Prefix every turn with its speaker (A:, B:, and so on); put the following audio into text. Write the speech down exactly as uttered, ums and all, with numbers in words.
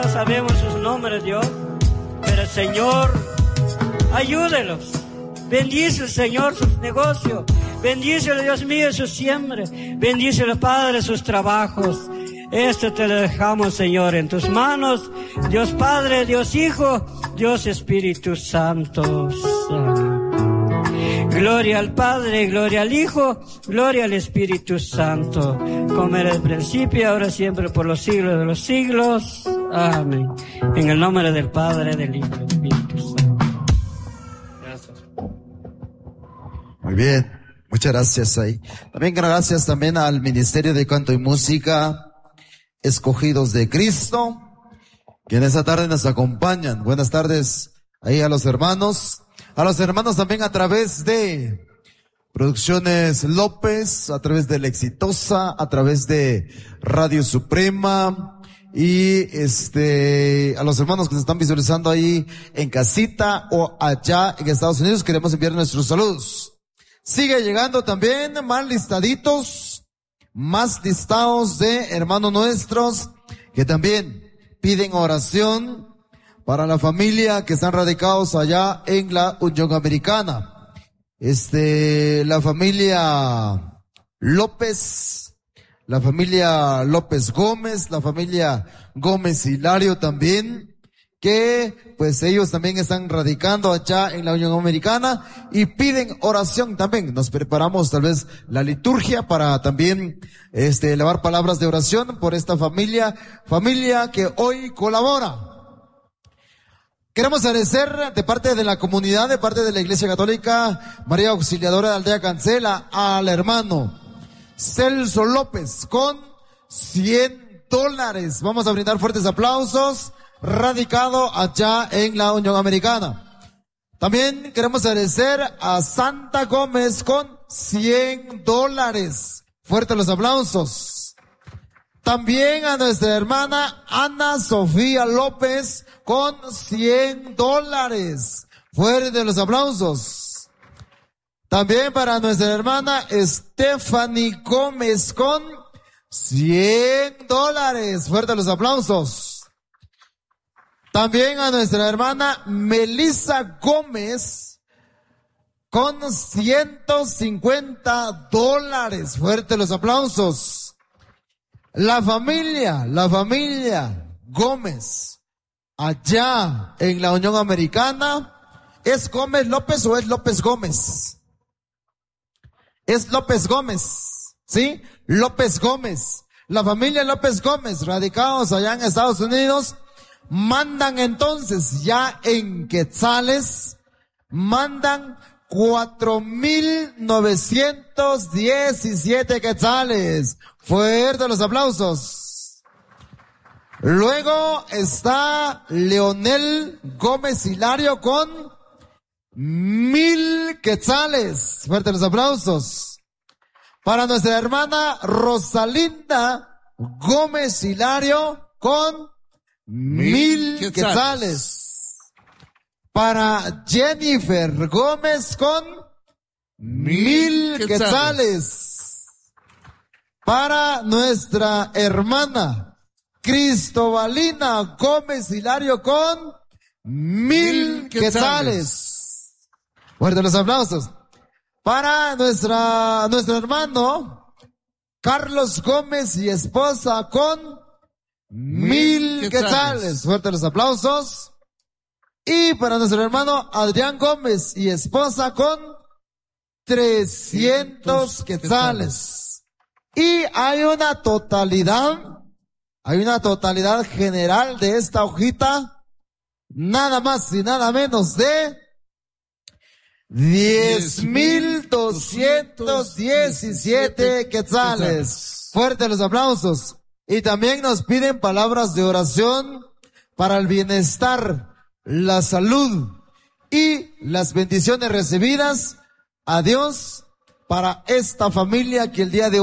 A: no sabemos sus nombres, Dios, pero Señor, ayúdelos. Bendice, Señor, sus negocios. Bendícelo, Dios mío, sus siembras. Bendícelo, Padre, sus trabajos. Esto te lo dejamos, Señor, en tus manos. Dios Padre, Dios Hijo, Dios Espíritu Santo. Gloria al Padre, gloria al Hijo, gloria al Espíritu Santo, como era el principio, ahora siempre, por los siglos de los siglos. Amén. En el nombre del Padre, del Hijo y del Espíritu Santo. Gracias.
B: Muy bien, muchas gracias ahí. También gracias también al Ministerio de Canto y Música, Escogidos de Cristo, que en esta tarde nos acompañan. Buenas tardes ahí a los hermanos, a los hermanos también a través de Producciones López, a través de La Exitosa, a través de Radio Suprema, y este, a los hermanos que se están visualizando ahí en casita o allá en Estados Unidos, queremos enviar nuestros saludos. Sigue llegando también más listaditos, más listados de hermanos nuestros que también piden oración para la familia que están radicados allá en la Unión Americana. Este, la familia López, la familia López Gómez, la familia Gómez Hilario también, que pues ellos también están radicando allá en la Unión Americana y piden oración también. Nos preparamos tal vez la liturgia para también este elevar palabras de oración por esta familia, familia que hoy colabora. Queremos agradecer de parte de la comunidad, de parte de la Iglesia Católica María Auxiliadora de Aldea Cancela, al hermano Celso López con cien dólares. Vamos a brindar fuertes aplausos. Radicado allá en la Unión Americana. También queremos agradecer a Santa Gómez con cien dólares. Fuertes los aplausos. También a nuestra hermana Ana Sofía López con cien dólares. Fuertes los aplausos. También para nuestra hermana Stephanie Gómez con cien dólares. Fuertes los aplausos. También a nuestra hermana Melissa Gómez con ciento cincuenta dólares. Fuertes los aplausos. La familia, la familia Gómez, allá en la Unión Americana, ¿es Gómez López o es López Gómez? Es López Gómez, ¿sí? López Gómez. La familia López Gómez, radicados allá en Estados Unidos, mandan entonces ya en quetzales, mandan cuatro mil novecientos diecisiete quetzales. Fuertes los aplausos. Luego está Leonel Gómez Hilario con mil quetzales. Fuertes los aplausos. Para nuestra hermana Rosalinda Gómez Hilario con Mil, mil quetzales. quetzales. Para Jennifer Gómez con mil, mil quetzales. quetzales. Para nuestra hermana Cristobalina Gómez Hilario con mil, mil quetzales. quetzales. Fuertes los aplausos. Para nuestra, nuestro hermano Carlos Gómez y esposa con Mil quetzales. quetzales. Fuertes los aplausos. Y para nuestro hermano Adrián Gómez y esposa con trescientos quetzales. Y hay una totalidad, hay una totalidad general de esta hojita, nada más y nada menos de diez mil doscientos diecisiete quetzales. Fuertes los aplausos. Y también nos piden palabras de oración para el bienestar, la salud y las bendiciones recibidas a Dios para esta familia que el día de hoy